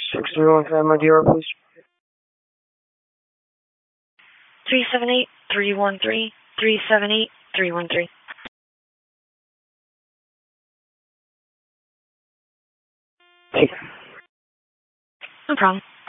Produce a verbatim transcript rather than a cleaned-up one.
six three one five, my dealer, please. three seven eight, three one three, three seven eight, three one three. Thank you. No problem.